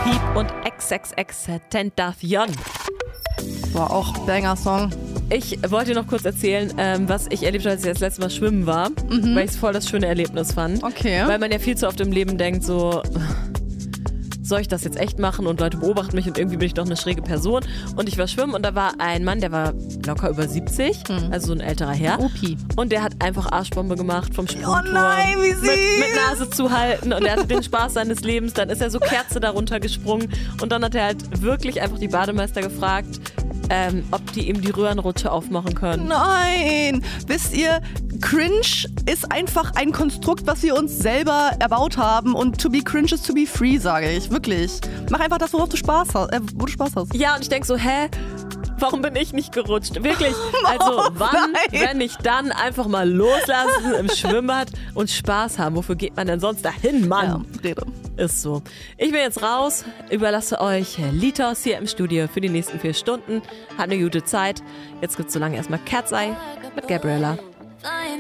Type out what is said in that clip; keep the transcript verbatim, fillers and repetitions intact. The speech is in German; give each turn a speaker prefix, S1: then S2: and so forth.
S1: Peep und XXX-Tentacion.
S2: War auch Banger-Song.
S1: Ich wollte noch kurz erzählen, ähm, was ich erlebt habe, als ich das letzte Mal schwimmen war, mhm. weil ich es voll das schöne Erlebnis fand.
S2: Okay.
S1: Weil man ja viel zu oft im Leben denkt, so, soll ich das jetzt echt machen? Und Leute beobachten mich und irgendwie bin ich doch eine schräge Person. Und ich war schwimmen und da war ein Mann, der war locker über siebzig, mhm. also so ein älterer Herr.
S2: Opi.
S1: Und der hat einfach Arschbombe gemacht vom Sprungturm.
S2: Oh nein, wie süß!
S1: Mit, mit Nase zuhalten und er hatte den Spaß seines Lebens. Dann ist er so Kerze darunter gesprungen und dann hat er halt wirklich einfach die Bademeister gefragt, Ähm, ob die ihm die Röhrenrutsche aufmachen können.
S2: Nein! Wisst ihr, Cringe ist einfach ein Konstrukt, was wir uns selber erbaut haben und to be cringe is to be free, sage ich. Wirklich. Mach einfach das, worauf du Spaß hast. Äh, wo du Spaß hast.
S1: Ja, und ich denke so, hä? Warum bin ich nicht gerutscht? Wirklich. Also
S2: Oh,
S1: wann,
S2: nein.
S1: wenn nicht dann, einfach mal loslassen im Schwimmbad und Spaß haben. Wofür geht man denn sonst dahin, Mann?
S2: Ja, Rede.
S1: Ist so. Ich bin jetzt raus, überlasse euch Litos hier im Studio für die nächsten vier Stunden. Hat eine gute Zeit. Jetzt gibt's so lange erstmal Cat's Eye mit Gabriella.